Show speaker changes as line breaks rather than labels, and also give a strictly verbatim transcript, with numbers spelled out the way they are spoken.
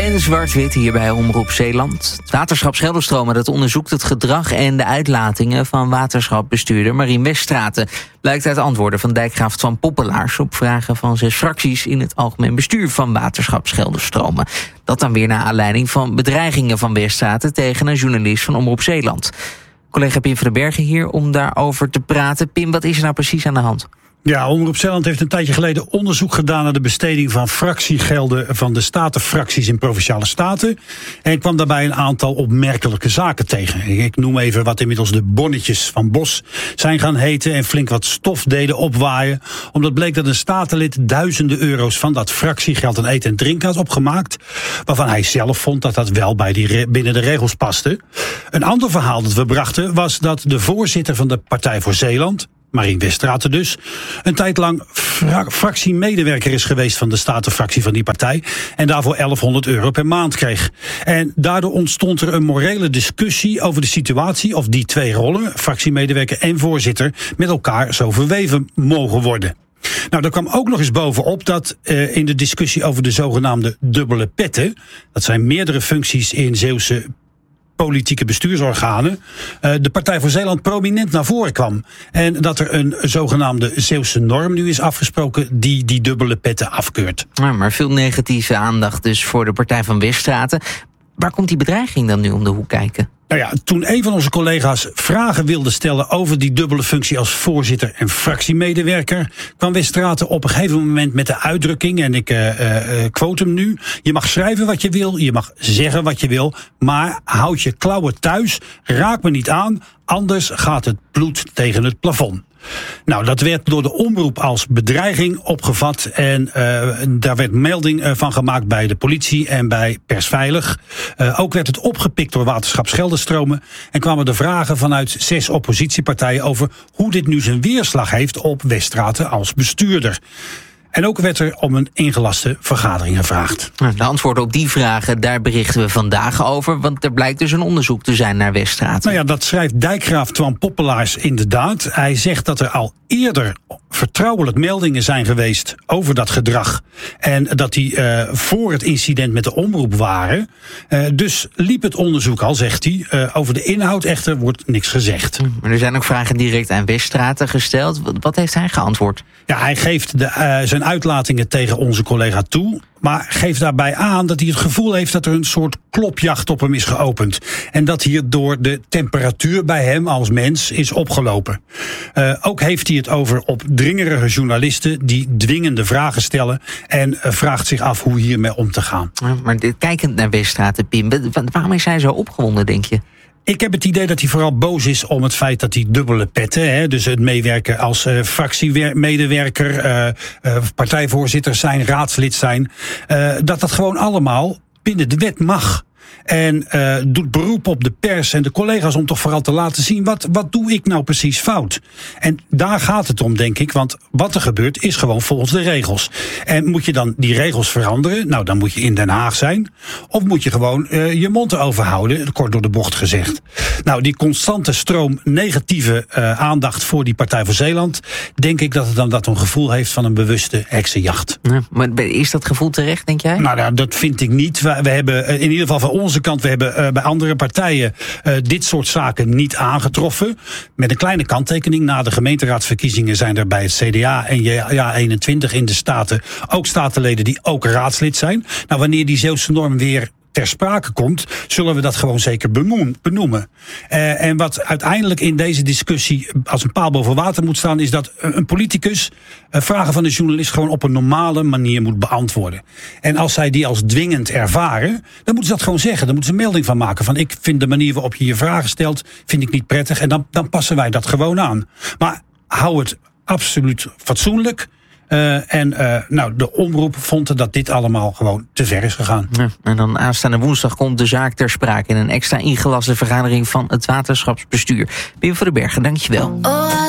en zwart-wit hier bij Omroep Zeeland. Het waterschap Schelderstromen dat onderzoekt het gedrag en de uitlatingen van waterschapbestuurder Marien Weststraten. Blijkt uit antwoorden van dijkgraaf Twan Poppelaars op vragen van zes fracties in het algemeen bestuur van waterschap Schelderstromen. Dat dan weer naar aanleiding van bedreigingen van Weststraten tegen een journalist van Omroep Zeeland. Collega Pim van den Bergen hier om daarover te praten. Pim, wat is er nou precies aan de hand?
Ja, Omroep Zeeland heeft een tijdje geleden onderzoek gedaan naar de besteding van fractiegelden van de statenfracties in Provinciale Staten. En kwam daarbij een aantal opmerkelijke zaken tegen. Ik noem even wat inmiddels de bonnetjes van Bos zijn gaan heten en flink wat stof deden opwaaien. Omdat bleek dat een statenlid duizenden euro's van dat fractiegeld aan eten en drinken had opgemaakt. Waarvan hij zelf vond dat dat wel bij die binnen de regels paste. Een ander verhaal dat we brachten was dat de voorzitter van de Partij voor Zeeland, Marien Weststraten dus, een tijd lang fra- fractiemedewerker is geweest van de statenfractie van die partij en daarvoor elfhonderd euro per maand kreeg. En daardoor ontstond er een morele discussie over de situatie of die twee rollen, fractiemedewerker en voorzitter, met elkaar zo verweven mogen worden. Nou, daar kwam ook nog eens bovenop dat uh, in de discussie over de zogenaamde dubbele petten, dat zijn meerdere functies in Zeeuwse politieke bestuursorganen, uh, de Partij voor Zeeland prominent naar voren kwam. En dat er een zogenaamde Zeeuwse norm nu is afgesproken die die dubbele petten afkeurt.
Ja, maar veel negatieve aandacht dus voor de Partij van Weststraten. Waar komt die bedreiging dan nu om de hoek kijken?
Nou ja, toen een van onze collega's vragen wilde stellen over die dubbele functie als voorzitter en fractiemedewerker, kwam Weststraten op een gegeven moment met de uitdrukking, en ik uh, uh, quote hem nu: je mag schrijven wat je wil, je mag zeggen wat je wil, maar houd je klauwen thuis, raak me niet aan, anders gaat het bloed tegen het plafond. Nou, dat werd door de omroep als bedreiging opgevat en uh, daar werd melding uh, van gemaakt bij de politie en bij Persveilig. Uh, ook werd het opgepikt door waterschap Schelderstromen en kwamen er vragen vanuit zes oppositiepartijen over hoe dit nu zijn weerslag heeft op Weststraten als bestuurder. En ook werd er om een ingelaste vergadering gevraagd.
De antwoorden op die vragen, daar berichten we vandaag over, want er blijkt dus een onderzoek te zijn naar Weststraten.
Nou ja, dat schrijft dijkgraaf Twan Poppelaars inderdaad. Hij zegt dat er al eerder vertrouwelijk meldingen zijn geweest over dat gedrag. En dat die uh, voor het incident met de omroep waren. Uh, dus liep het onderzoek al, zegt hij. Uh, over de inhoud echter wordt niks gezegd.
Maar er zijn ook vragen direct aan Weststraten gesteld. Wat heeft hij geantwoord?
Ja, hij geeft de, uh, zijn uitlatingen tegen onze collega toe, maar geeft daarbij aan dat hij het gevoel heeft dat er een soort klopjacht op hem is geopend. En dat hierdoor de temperatuur bij hem als mens is opgelopen. Uh, ook heeft hij het over opdringerige journalisten die dwingende vragen stellen en uh, vraagt zich af hoe hiermee om te gaan.
Ja, maar kijkend naar Weststraten, Pim, waarom is hij zo opgewonden, denk je?
Ik heb het idee dat hij vooral boos is om het feit dat die dubbele petten, hè, dus het meewerken als uh, fractiemedewerker, uh, uh, partijvoorzitter zijn, raadslid zijn, uh, dat dat gewoon allemaal binnen de wet mag. En uh, doet beroep op de pers en de collega's om toch vooral te laten zien, wat, wat doe ik nou precies fout? En daar gaat het om, denk ik, want wat er gebeurt is gewoon volgens de regels. En moet je dan die regels veranderen? Nou, dan moet je in Den Haag zijn. Of moet je gewoon uh, je mond erover houden, kort door de bocht gezegd. Nou, die constante stroom negatieve uh, aandacht voor die Partij voor Zeeland, denk ik dat het dan dat een gevoel heeft van een bewuste heksenjacht.
Ja, maar is dat gevoel terecht, denk jij?
Nou, nou dat vind ik niet. We, we hebben uh, in ieder geval van onze kant, we hebben uh, bij andere partijen uh, dit soort zaken niet aangetroffen. Met een kleine kanttekening. Na de gemeenteraadsverkiezingen zijn er bij het C D A en J A eenentwintig in de Staten ook statenleden die ook raadslid zijn. Nou, wanneer die Zeeuwse norm weer ter sprake komt, zullen we dat gewoon zeker benoemen. Uh, en wat uiteindelijk in deze discussie als een paal boven water moet staan, is dat een politicus uh, vragen van de journalist gewoon op een normale manier moet beantwoorden. En als zij die als dwingend ervaren, dan moeten ze dat gewoon zeggen. Dan moeten ze een melding van maken van: ik vind de manier waarop je je vragen stelt, vind ik niet prettig. En dan, dan passen wij dat gewoon aan. Maar hou het absoluut fatsoenlijk. Uh, en uh, nou, de omroep vond dat dit allemaal gewoon te ver is gegaan.
Ja, en dan aanstaande woensdag komt de zaak ter sprake in een extra ingelaste vergadering van het waterschapsbestuur. Pim van den Bergen, dankjewel. Oh.